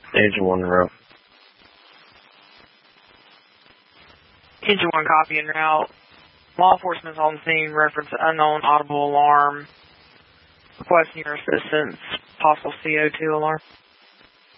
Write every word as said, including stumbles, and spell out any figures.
Engine one route. Engine one copy en route. Law enforcement is on the scene. Reference unknown audible alarm. Requesting your assistance. Possible C O two alarm.